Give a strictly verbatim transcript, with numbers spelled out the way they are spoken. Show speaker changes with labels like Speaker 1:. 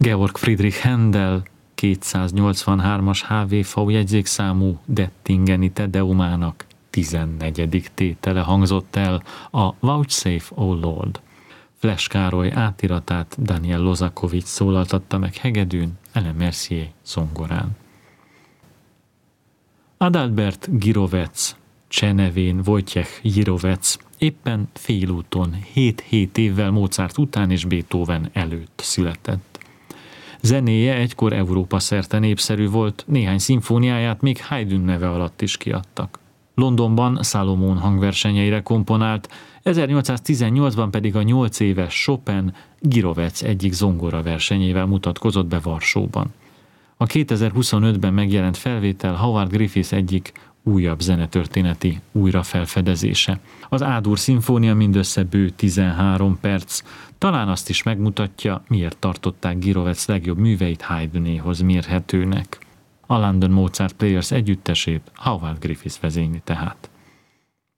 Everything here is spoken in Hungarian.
Speaker 1: Georg Friedrich Händel kétszáznyolcvanhármas há vé vé jegyzékszámú Dettingeni Tedeumának tizennegyedik tétele hangzott el, a Vouchsafe, O Lord. Flash Károly átiratát Daniel Lozakovics szólaltatta meg hegedűn, Ellen Mercier zongorán. Adalbert Girovec, csenevén Wojciech Jirovec éppen félúton, hét-hét évvel Mozart után és Beethoven előtt született. Zenéje egykor Európa szerte népszerű volt, néhány szimfóniáját még Haydn neve alatt is kiadtak. Londonban Salomon hangversenyeire komponált, ezernyolcszáztizennyolcban pedig a nyolc éves Chopin Girovec egyik zongora versenyével mutatkozott be Varsóban. A kétezer-huszonötben megjelent felvétel Howard Griffiths egyik újabb zenetörténeti újrafelfedezése. Az A-dur szimfónia mindössze bő tizenhárom perc, talán azt is megmutatja, miért tartották Girovec legjobb műveit Haydnéhoz mérhetőnek. A London Mozart Players együttesét Howard Griffiths vezényli tehát.